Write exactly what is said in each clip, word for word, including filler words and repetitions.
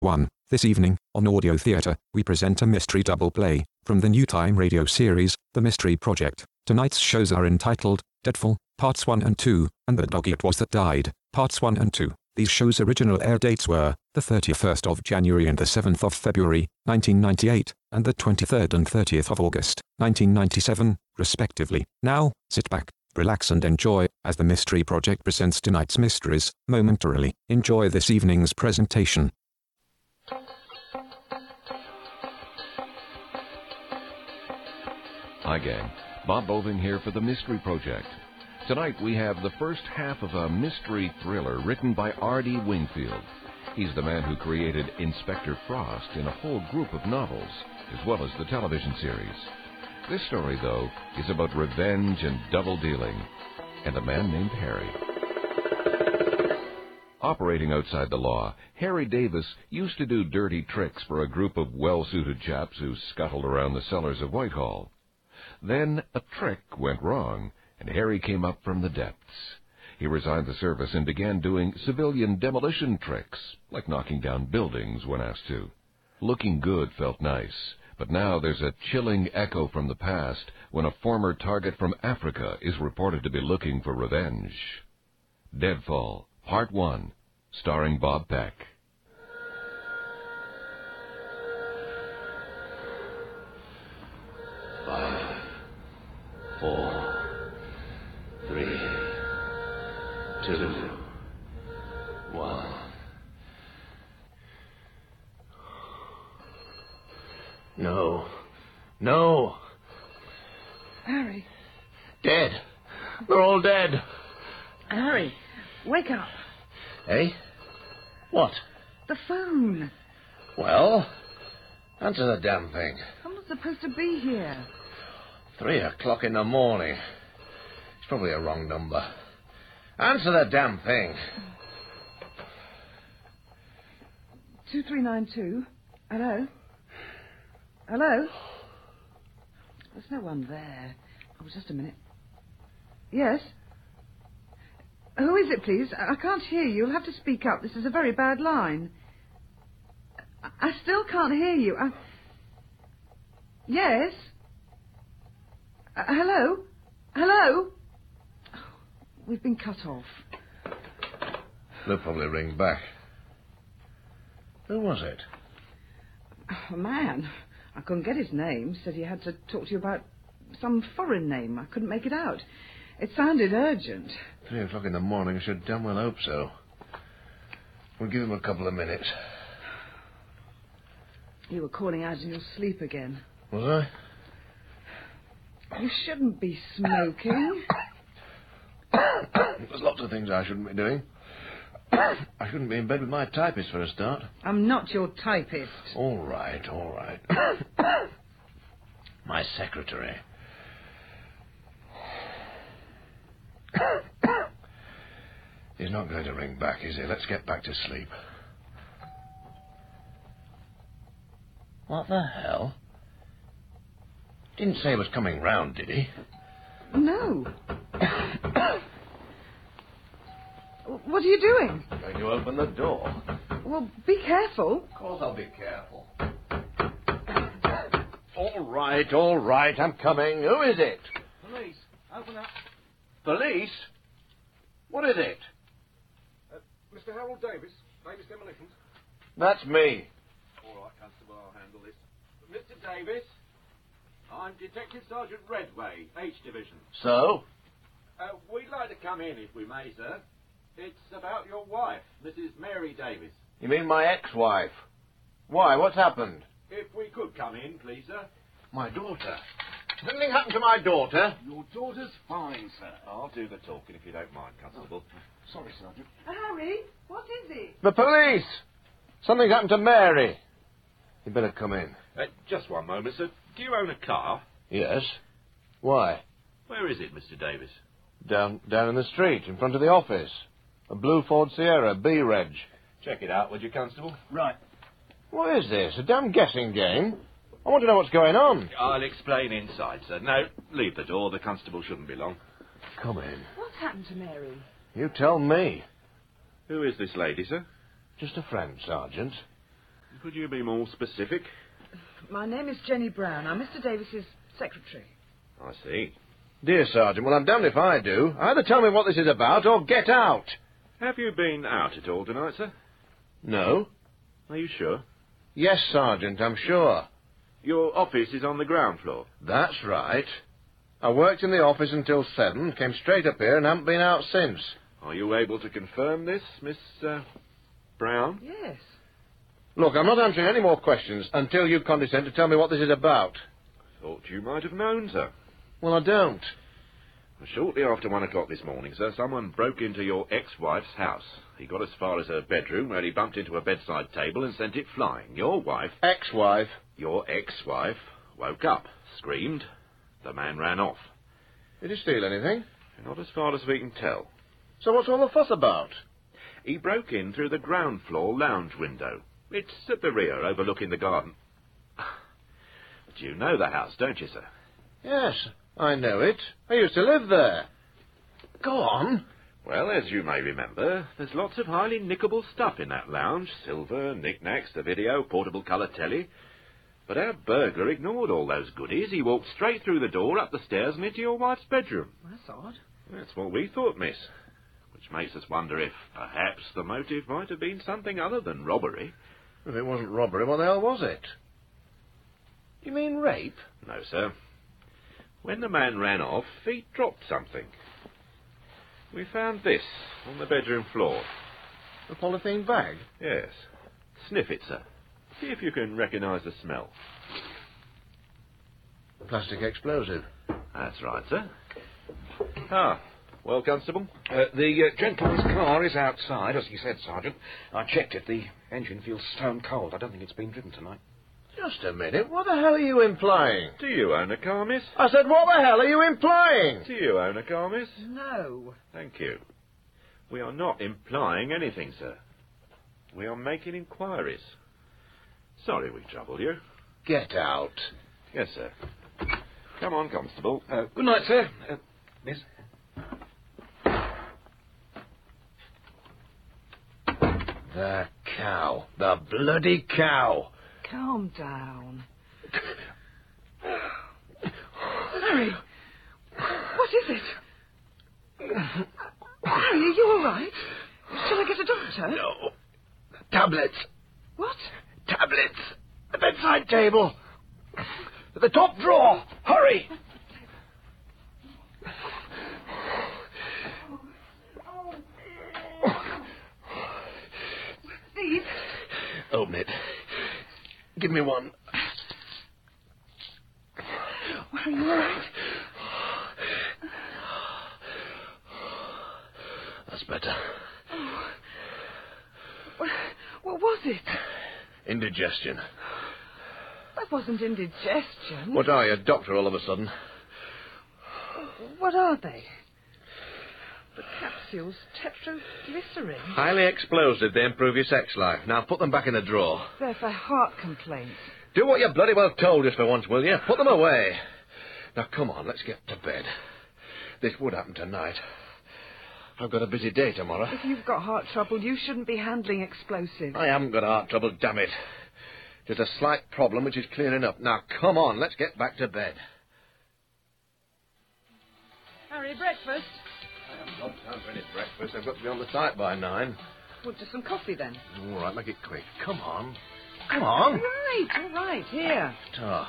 one. This evening, on Audio Theatre, we present a mystery double play from the new Time radio series, The Mystery Project. Tonight's shows are entitled Deadfall, Parts one and two, and The Dog It Was That Died, Parts one and two. These shows' original air dates were the thirty-first of January and the seventh of February, nineteen ninety-eight, and the twenty-third and thirtieth of August, nineteen ninety-seven, respectively. Now, sit back, relax and enjoy, as the Mystery Project presents tonight's mysteries, momentarily. Enjoy this evening's presentation. Hi gang, Bob Boving here for the Mystery Project. Tonight we have the first half of a mystery thriller written by R D Wingfield. He's the man who created Inspector Frost in a whole group of novels, as well as the television series. This story, though, is about revenge and double-dealing, and a man named Harry. Operating outside the law, Harry Davis used to do dirty tricks for a group of well-suited chaps who scuttled around the cellars of Whitehall. Then a trick went wrong, and Harry came up from the depths. He resigned the service and began doing civilian demolition tricks, like knocking down buildings when asked to. Looking good felt nice, but now there's a chilling echo from the past when a former target from Africa is reported to be looking for revenge. Deadfall, Part one, starring Bob Peck. Five, four, three, two, one. No. No. Harry. Dead. They're all dead. Harry, wake up. Eh? What? The phone. Well, answer the damn thing. I'm not supposed to be here. Three o'clock in the morning. It's probably a wrong number. Answer the damn thing. two three nine two. Hello? Hello? There's no one there. Oh, just a minute. Yes? Who is it, please? I can't hear you. You'll have to speak up. This is a very bad line. I, I still can't hear you. I... Yes? Uh, hello? Hello? Oh, we've been cut off. They'll probably ring back. Who was it? A man. I couldn't get his name. Said he had to talk to you about some foreign name. I couldn't make it out. It sounded urgent. Three o'clock in the morning, I should damn well hope so. We'll give him a couple of minutes. You were calling out in your sleep again. Was You shouldn't be smoking. I? There's lots of things I shouldn't be doing. I shouldn't be in bed with my typist for a start. I'm not your typist. All right, all right. My secretary. He's not going to ring back, is he? Let's get back to sleep. What the hell? Didn't say he was coming round, did he? No. What are you doing? Going to open the door. Well, be careful. Of course I'll be careful. All right, all right, I'm coming. Who is it? Police, open up. Police? What is it? Uh, Mister Harold Davis, Davis Demolitions. That's me. All right, Constable, I'll handle this. Mister Davis, I'm Detective Sergeant Redway, H Division. So? Uh, we'd like to come in, if we may, sir. It's about your wife, Missus Mary Davis. You mean my ex-wife? Why, what's happened? If we could come in, please, sir. My daughter. Has anything happened to my daughter? Your daughter's fine, sir. I'll do the talking if you don't mind, Constable. Sorry, Sergeant. Harry, what is it? The police! Something's happened to Mary. You better come in. Uh, just one moment, sir. Do you own a car? Yes. Why? Where is it, Mister Davis? Down down in the street, in front of the office. A blue Ford Sierra, B-Reg. Check it out, would you, Constable? Right. What is this? A damn guessing game? I want to know what's going on. I'll explain inside, sir. No, leave the door. The constable shouldn't be long. Come in. What's happened to Mary? You tell me. Who is this lady, sir? Just a friend, Sergeant. Could you be more specific? My name is Jenny Brown. I'm Mister Davis's secretary. I see. Dear Sergeant, well, I'm damned if I do. Either tell me what this is about or get out. Have you been out at all tonight, sir? No? Are you sure? Yes, Sergeant, I'm sure. Your office is on the ground floor. That's right. I worked in the office until seven, came straight up here and haven't been out since. Are you able to confirm this, Miss uh, Brown? Yes. Look, I'm not answering any more questions until you condescend to tell me what this is about. Thought you might have known, sir. Well, I don't. Shortly after one o'clock this morning, sir, someone broke into your ex-wife's house. He got as far as her bedroom, where he bumped into a bedside table and sent it flying. Your wife... Ex-wife? Your ex-wife woke up, screamed. The man ran off. Did he steal anything? Not as far as we can tell. So what's all the fuss about? He broke in through the ground floor lounge window. It's at the rear, overlooking the garden. But you know the house, don't you, sir? Yes, I know it. I used to live there. Go on. Well, as you may remember, there's lots of highly nickable stuff in that lounge. Silver, knickknacks, the video, portable colour telly. But our burglar ignored all those goodies. He walked straight through the door, up the stairs and into your wife's bedroom. That's odd. That's what we thought, miss. Which makes us wonder if, perhaps, the motive might have been something other than robbery. If it wasn't robbery, what the hell was it? You mean rape? No, sir. When the man ran off, he dropped something. We found this on the bedroom floor. A polythene bag? Yes. Sniff it, sir. See if you can recognise the smell. Plastic explosive. That's right, sir. Ah, well, Constable? Uh, the uh, gentleman's car is outside, as you said, Sergeant. I checked it. The engine feels stone cold. I don't think it's been driven tonight. Just a minute. What the hell are you implying? Do you own a car, miss? I said, what the hell are you implying? Do you own a car, miss? No. Thank you. We are not implying anything, sir. We are making inquiries. Sorry we troubled you. Get out. Yes, sir. Come on, Constable. Uh, good night, sir. Uh, miss? The cow. The bloody cow. Calm down. Harry, what is it? Harry, are you all right? Shall I get a doctor? No. Tablets. What? Tablets. The bedside table. The top drawer. Hurry. Steve? Open it. Give me one. Are you all right? That's better. Oh. What, what was it? Indigestion. That wasn't indigestion. What are you, a doctor all of a sudden? What are they? The capsules, tetraglycerin. Highly explosive. They improve your sex life. Now put them back in the drawer. They're for heart complaints. Do what you're bloody well told just for once, will you? Put them away. Now come on, let's get to bed. This would happen tonight. I've got a busy day tomorrow. If you've got heart trouble, you shouldn't be handling explosives. I haven't got heart trouble, damn it. There's a slight problem which is clearing up. Now come on, let's get back to bed. Harry, breakfast? I haven't got time for any breakfast. I've got to be on the site by nine. Want just some coffee then? All right, make it quick. Come on. Come on. All right, all right, here. Oh.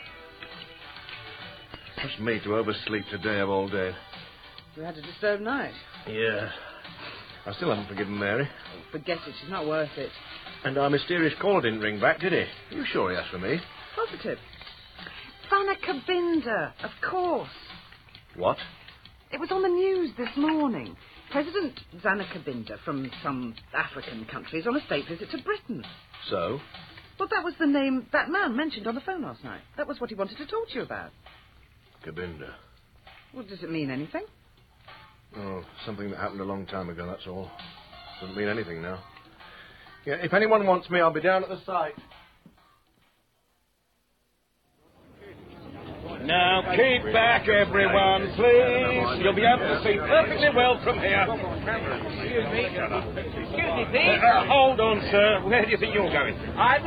Just me to oversleep today of all day. You had a disturbed night. Yeah. I still haven't forgiven Mary. Oh, forget it, she's not worth it. And our mysterious caller didn't ring back, did he? Are you sure he asked for me? Positive. Sana Kabinda, of course. What? It was on the news this morning. President Zana Kabinda from some African country is on a state visit to Britain. So? Well, that was the name that man mentioned on the phone last night. That was what he wanted to talk to you about. Kabinda. Well, does it mean anything? Oh, something that happened a long time ago, that's all. Doesn't mean anything now. Yeah, if anyone wants me, I'll be down at the site. Now, keep back, everyone, please. You'll be able to see perfectly well from here. Excuse me. Excuse me, please. Uh, hold on, sir. Where do you think you're going? I